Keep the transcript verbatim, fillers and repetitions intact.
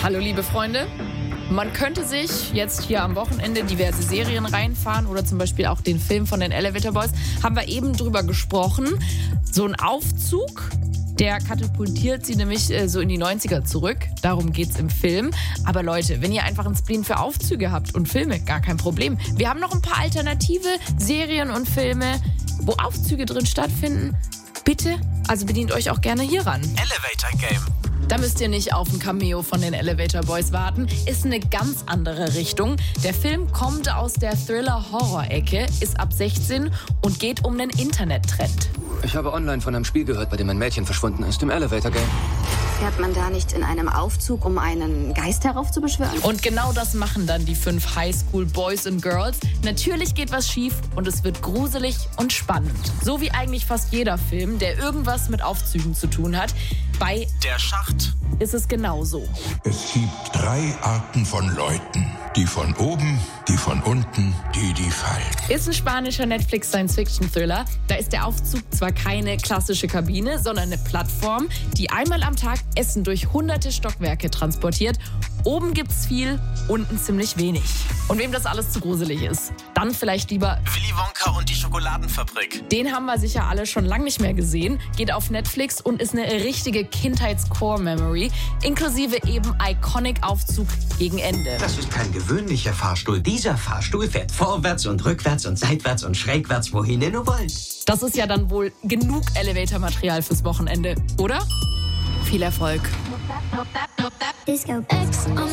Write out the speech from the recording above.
Hallo liebe Freunde, man könnte sich jetzt hier am Wochenende diverse Serien reinfahren oder zum Beispiel auch den Film von den Elevator Boys. Haben wir eben drüber gesprochen. So ein Aufzug, der katapultiert sie nämlich äh, so in die neunziger zurück. Darum geht's im Film. Aber Leute, wenn ihr einfach einen Spleen für Aufzüge habt und Filme, gar kein Problem. Wir haben noch ein paar alternative Serien und Filme, wo Aufzüge drin stattfinden. Bitte, also bedient euch auch gerne hier ran. Elevator Game. Da müsst ihr nicht auf ein Cameo von den Elevator Boys warten. Ist eine ganz andere Richtung. Der Film kommt aus der Thriller-Horror-Ecke, ist ab sechzehn und geht um einen Internettrend. Ich habe online von einem Spiel gehört, bei dem ein Mädchen verschwunden ist, im Elevator Game. Fährt man da nicht in einem Aufzug, um einen Geist heraufzubeschwören? Und genau das machen dann die fünf Highschool-Boys und Girls. Natürlich geht was schief und es wird gruselig und spannend. So wie eigentlich fast jeder Film, der irgendwas mit Aufzügen zu tun hat. Bei Der Schacht ist es genauso. Es gibt drei Arten von Leuten. Die von oben, die von unten, die, die fallen. Ist ein spanischer Netflix-Science-Fiction-Thriller. Da ist der Aufzug zwar keine klassische Kabine, sondern eine Plattform, die einmal am Tag Essen durch hunderte Stockwerke transportiert. Oben gibt's viel, unten ziemlich wenig. Und wem das alles zu gruselig ist, dann vielleicht lieber Willy Wonka und die Schokoladenfabrik. Den haben wir sicher alle schon lange nicht mehr gesehen. Geht auf Netflix und ist eine richtige Kindheits-Core-Memory, inklusive eben Iconic-Aufzug gegen Ende. Das ist kein gewöhnlicher Fahrstuhl. Dieser Fahrstuhl fährt vorwärts und rückwärts und seitwärts und schrägwärts, wohin ihr nur wollt. Das ist ja dann wohl genug Elevator-Material fürs Wochenende, oder? Viel Erfolg. Disco.